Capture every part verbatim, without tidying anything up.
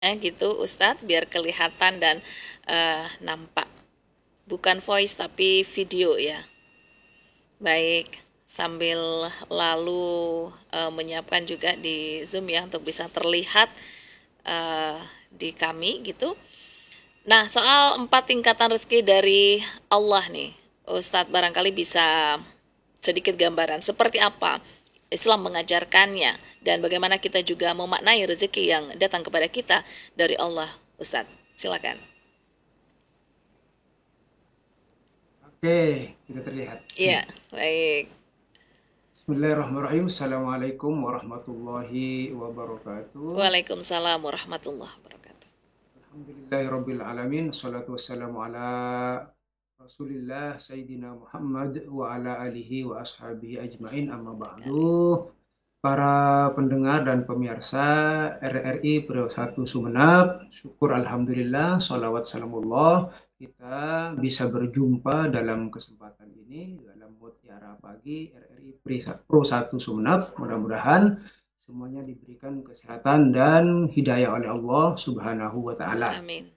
Nah, gitu Ustadz, biar kelihatan dan eh, nampak. Bukan voice tapi video ya. Baik, sambil lalu eh, menyiapkan juga di Zoom ya untuk bisa terlihat eh, di kami gitu. Nah, soal empat tingkatan rezeki dari Allah nih, Ustadz barangkali bisa sedikit gambaran seperti apa Islam mengajarkannya dan bagaimana kita juga memaknai rezeki yang datang kepada kita dari Allah, Ustadz. Silakan. Oke, tidak terlihat. Iya, baik. Bismillahirrahmanirrahim. Assalamualaikum warahmatullahi wabarakatuh. Waalaikumsalam warahmatullahi wabarakatuh. Alhamdulillahirabbil alamin. Wassalatu wassalamu ala Rasulillah Sayyidina Muhammad wa ala alihi wa ashabihi ajmain amma ba'du. Para pendengar dan pemirsa R R I Priok satu Sumeneb, syukur alhamdulillah, sholawat salamullah, kita bisa berjumpa dalam kesempatan ini dalam Mutiara Pagi R R I Pro satu Sumeneb. Mudah-mudahan semuanya diberikan kesehatan dan hidayah oleh Allah Subhanahu wa taala. Amin.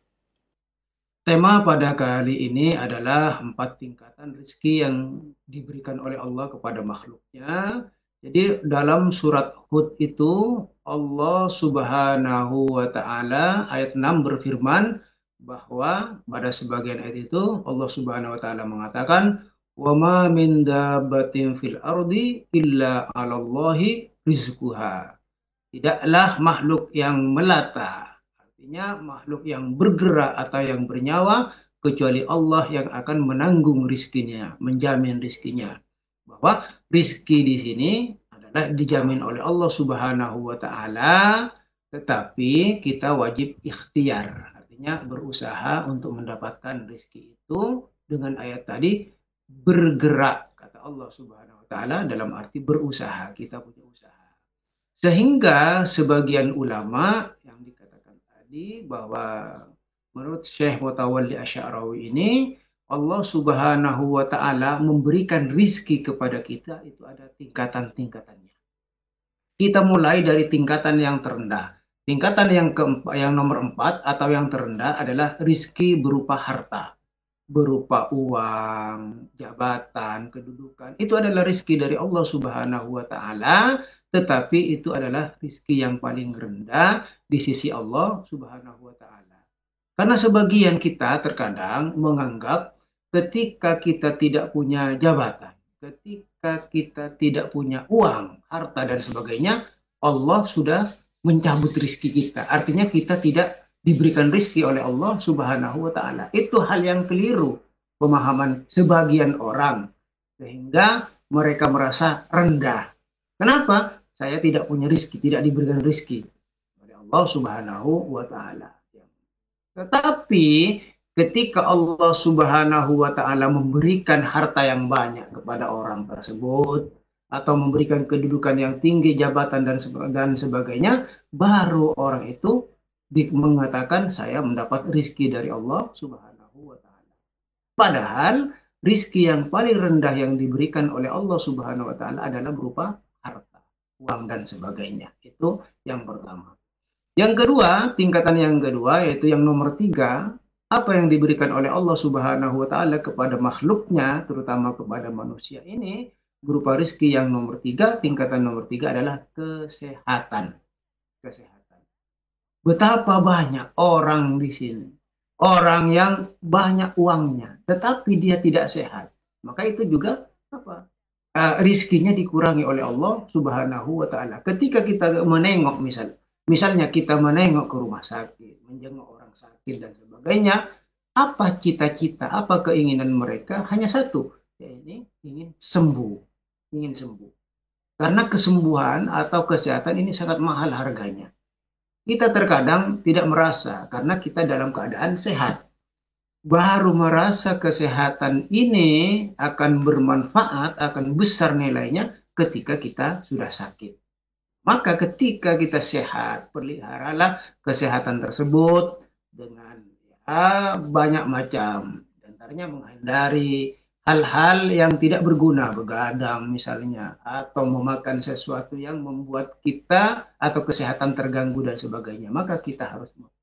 Tema pada kali ini adalah empat tingkatan rezeki yang diberikan oleh Allah kepada makhluknya. Jadi dalam surat Hud itu Allah Subhanahu wa taala ayat enam berfirman bahwa pada sebagian ayat itu Allah Subhanahu wa taala mengatakan wa ma min dabbatin fil ardi illa 'alallahi rizquha. Tidaklah makhluk yang melata, artinya makhluk yang bergerak atau yang bernyawa, kecuali Allah yang akan menanggung rizkinya, menjamin rizkinya. Bahwa rizki di sini adalah dijamin oleh Allah Subhanahu wa Ta'ala, tetapi kita wajib ikhtiar, artinya berusaha untuk mendapatkan rizki itu dengan ayat tadi bergerak, kata Allah Subhanahu wa Ta'ala, dalam arti berusaha, kita punya usaha. Sehingga sebagian ulama yang dikatakan tadi bahwa menurut Syekh Mutawalli Asy'arawi ini Allah Subhanahu wa taala memberikan rizki kepada kita itu ada tingkatan-tingkatannya. Kita mulai dari tingkatan yang terendah. Tingkatan yang keempat, yang nomor empat atau yang terendah adalah rizki berupa harta, berupa uang, jabatan, kedudukan. Itu adalah rizki dari Allah Subhanahu wa taala, tetapi itu adalah rizki yang paling rendah di sisi Allah Subhanahu wa taala. Karena sebagian kita terkadang menganggap ketika kita tidak punya jabatan, ketika kita tidak punya uang, harta dan sebagainya, Allah sudah mencabut rizki kita. Artinya kita tidak diberikan rizki oleh Allah Subhanahu wa taala. Itu hal yang keliru pemahaman sebagian orang sehingga mereka merasa rendah. Kenapa? Saya tidak punya rizki, tidak diberikan rizki oleh Allah Subhanahu wa taala. Tetapi ketika Allah Subhanahu wa taala memberikan harta yang banyak kepada orang tersebut atau memberikan kedudukan yang tinggi, jabatan dan dan sebagainya, baru orang itu mengatakan saya mendapat rizki dari Allah Subhanahu wa taala. Padahal rizki yang paling rendah yang diberikan oleh Allah Subhanahu wa taala adalah berupa harta, uang dan sebagainya. Itu yang pertama. Yang kedua, tingkatan yang kedua yaitu yang nomor tiga, apa yang diberikan oleh Allah Subhanahu wa taala kepada makhluknya, terutama kepada manusia ini, berupa rezeki yang nomor tiga, tingkatan nomor tiga adalah kesehatan. Kesehatan. Betapa banyak orang di sini, orang yang banyak uangnya, tetapi dia tidak sehat. Maka itu juga apa? Uh, rizkinya dikurangi oleh Allah Subhanahu wa taala. Ketika kita menengok misal, misalnya kita menengok ke rumah sakit, menjenguk orang sakit dan sebagainya, apa cita-cita, apa keinginan mereka? Hanya satu, yaitu ingin sembuh, ingin sembuh. Karena kesembuhan atau kesehatan ini sangat mahal harganya. Kita terkadang tidak merasa karena kita dalam keadaan sehat. Baru merasa kesehatan ini akan bermanfaat, akan besar nilainya ketika kita sudah sakit. Maka ketika kita sehat, peliharalah kesehatan tersebut dengan ya, banyak macam. Di antaranya menghindari hal-hal yang tidak berguna, begadang misalnya, atau memakan sesuatu yang membuat kita atau kesehatan terganggu dan sebagainya, maka kita harus